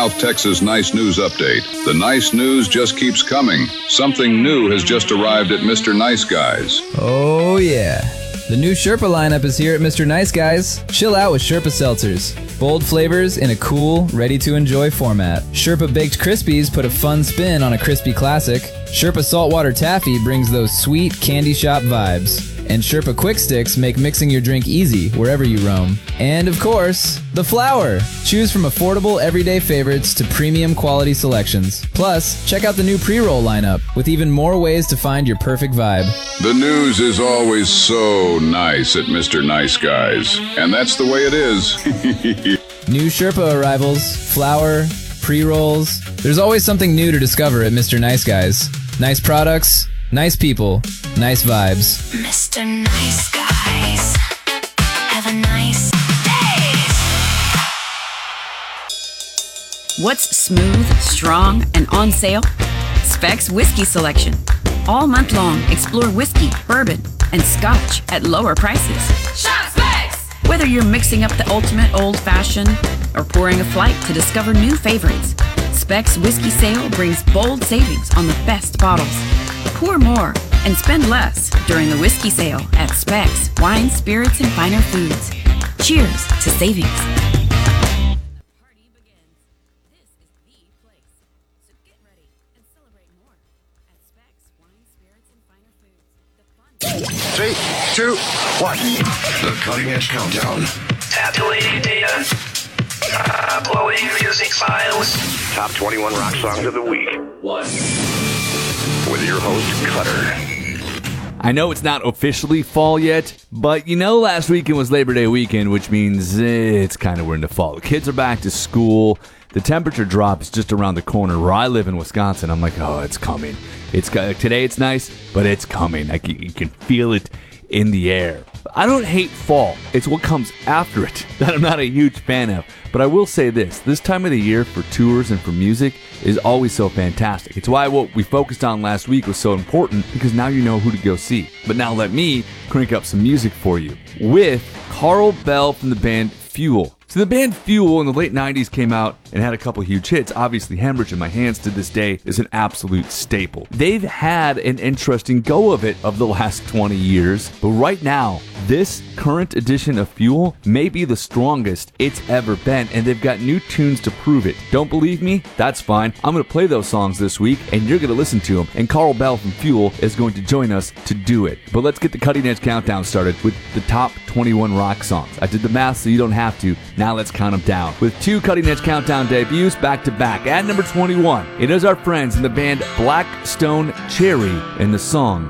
South Texas Nice News Update. The nice news just keeps coming. Something new has just arrived at Mr. Nice Guys. Oh yeah. The new Sherpa lineup is here at Mr. Nice Guys. Chill out with Sherpa seltzers. Bold flavors in a cool, ready-to-enjoy format. Sherpa Baked Crispies put a fun spin on a crispy classic. Sherpa Saltwater Taffy brings those sweet candy shop vibes. And Sherpa Quick Sticks make mixing your drink easy wherever you roam. And of course, the flour. Choose from affordable everyday favorites to premium quality selections. Plus, check out the new pre-roll lineup with even more ways to find your perfect vibe. The news is always so nice at Mr. Nice Guys, and that's the way it is. New Sherpa arrivals, flour, pre-rolls. There's always something new to discover at Mr. Nice Guys. Nice products, nice people, nice vibes. Mr. Nice Guys, have a nice day. What's smooth, strong, and on sale? Specs Whiskey Selection. All month long, explore whiskey, bourbon, and scotch at lower prices. Shop Specs! Whether you're mixing up the ultimate old-fashioned or pouring a flight to discover new favorites, Specs Whiskey Sale brings bold savings on the best bottles. Pour more and spend less during the whiskey sale at Specs Wine, Spirits, and Finer Foods. Cheers to savings. The party begins. This is the place. So get ready and celebrate more at Specs Wine, Spirits, and Finer Foods. The fun. 3, 2, 1. The Cutting Edge Countdown. Tabulating data. Uploading music files. Top 21 rock songs of the week. 1. With your host, Cutter. I know it's not officially fall yet, but you know last weekend was Labor Day weekend, which means it's kind of we're into fall. The kids are back to school. The temperature drop is just around the corner. Where I live in Wisconsin, I'm like, oh, it's coming. Today it's nice, but it's coming. You can feel it in the air. I don't hate fall. It's what comes after it that I'm not a huge fan of. But I will say this time of the year for tours and for music is always so fantastic. It's why what we focused on last week was so important, because now you know who to go see. But now let me crank up some music for you with Carl Bell from the band Fuel. So the band Fuel in the late 90s came out and had a couple huge hits. Obviously, Hemorrhage in My Hands to this day is an absolute staple. They've had an interesting go of it of the last 20 years, but right now, this current edition of Fuel may be the strongest it's ever been, and they've got new tunes to prove it. Don't believe me? That's fine. I'm going to play those songs this week, and you're going to listen to them, and Carl Bell from Fuel is going to join us to do it. But let's get the Cutting Edge Countdown started with the top 21 rock songs. I did the math so you don't have to. Now let's count them down. With 2 Cutting Edge Countdown debuts back to back. At number 21, it is our friends in the band Black Stone Cherry and the song